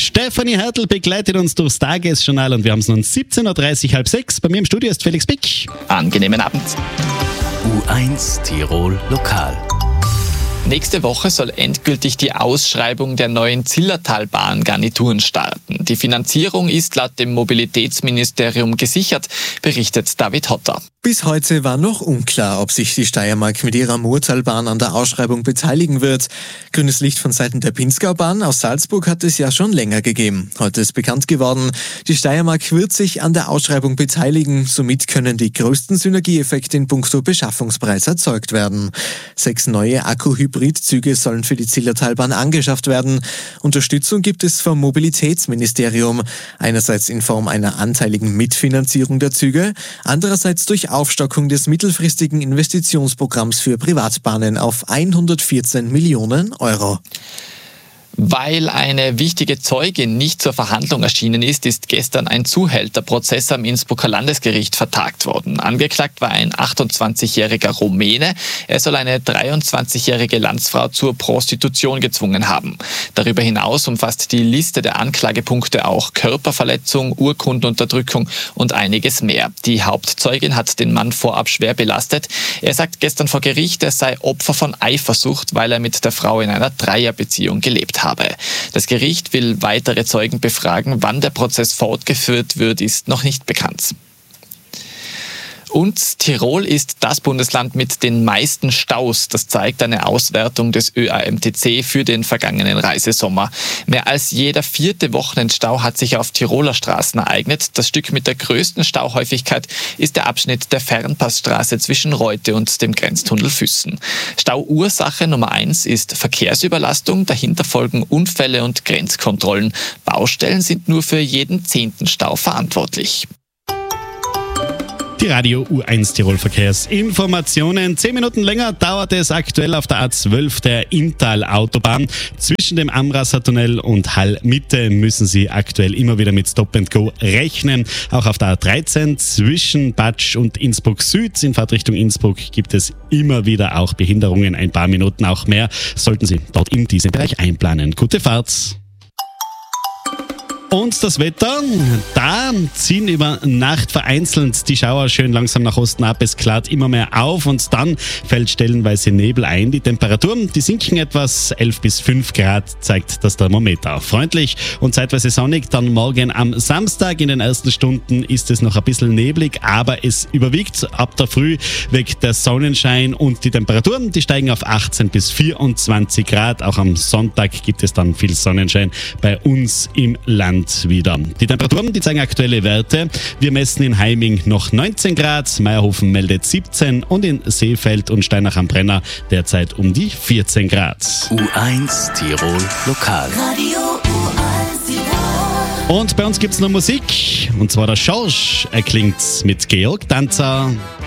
Stefanie Hertel begleitet uns durchs Tagesjournal und wir haben es nun 17.30 Uhr, halb sechs. Bei mir im Studio ist Felix Pick. Angenehmen Abend. U1 Tirol Lokal. Nächste Woche soll endgültig die Ausschreibung der neuen Zillertalbahn-Garnituren starten. Die Finanzierung ist laut dem Mobilitätsministerium gesichert, berichtet David Hotter. Bis heute war noch unklar, ob sich die Steiermark mit ihrer Murtalbahn an der Ausschreibung beteiligen wird. Grünes Licht von Seiten der Pinzgaubahn aus Salzburg hat es ja schon länger gegeben. Heute ist bekannt geworden, die Steiermark wird sich an der Ausschreibung beteiligen. Somit können die größten Synergieeffekte in puncto Beschaffungspreis erzeugt werden. 6 neue Akku-Hybrid-Züge sollen für die Zillertalbahn angeschafft werden. Unterstützung gibt es vom Mobilitätsministerium. Einerseits in Form einer anteiligen Mitfinanzierung der Züge, andererseits durch Aufstockung des mittelfristigen Investitionsprogramms für Privatbahnen auf 114 Millionen Euro. Weil eine wichtige Zeugin nicht zur Verhandlung erschienen ist, ist gestern ein Zuhälterprozess am Innsbrucker Landesgericht vertagt worden. Angeklagt war ein 28-jähriger Rumäne. Er soll eine 23-jährige Landsfrau zur Prostitution gezwungen haben. Darüber hinaus umfasst die Liste der Anklagepunkte auch Körperverletzung, Urkundenunterdrückung und einiges mehr. Die Hauptzeugin hat den Mann vorab schwer belastet. Er sagt gestern vor Gericht, er sei Opfer von Eifersucht, weil er mit der Frau in einer Dreierbeziehung gelebt habe. Das Gericht will weitere Zeugen befragen. Wann der Prozess fortgeführt wird, ist noch nicht bekannt. Und Tirol ist das Bundesland mit den meisten Staus. Das zeigt eine Auswertung des ÖAMTC für den vergangenen Reisesommer. Mehr als jeder 4. Wochenendstau hat sich auf Tiroler Straßen ereignet. Das Stück mit der größten Stauhäufigkeit ist der Abschnitt der Fernpassstraße zwischen Reute und dem Grenztunnel Füssen. Stauursache Nummer 1 ist Verkehrsüberlastung. Dahinter folgen Unfälle und Grenzkontrollen. Baustellen sind nur für jeden 10. Stau verantwortlich. Die Radio U1 Tirol Verkehrsinformationen. 10 Minuten länger dauert es aktuell auf der A12 der Inntal-Autobahn. Zwischen dem Amrasser-Tunnel und Hall-Mitte müssen Sie aktuell immer wieder mit Stop and Go rechnen. Auch auf der A13 zwischen Batsch und Innsbruck Süd in Fahrtrichtung Innsbruck gibt es immer wieder auch Behinderungen. Ein paar Minuten auch mehr sollten Sie dort in diesem Bereich einplanen. Gute Fahrt! Und das Wetter, da ziehen über Nacht vereinzelt die Schauer schön langsam nach Osten ab. Es klart immer mehr auf und dann fällt stellenweise Nebel ein. Die Temperaturen, die sinken etwas, 11 bis 5 Grad zeigt das Thermometer. Freundlich und zeitweise sonnig. Dann morgen am Samstag in den ersten Stunden ist es noch ein bisschen neblig, aber es überwiegt ab der Früh weg der Sonnenschein und die Temperaturen, die steigen auf 18 bis 24 Grad. Auch am Sonntag gibt es dann viel Sonnenschein bei uns im Land wieder. Die Temperaturen, die zeigen aktuelle Werte. Wir messen in Heiming noch 19 Grad, Meierhofen meldet 17 und in Seefeld und Steinach am Brenner derzeit um die 14 Grad. U1 Tirol Lokal. Radio U1 Tirol. Und bei uns gibt es noch Musik, und zwar der Schorsch. Er klingt mit Georg Danzer.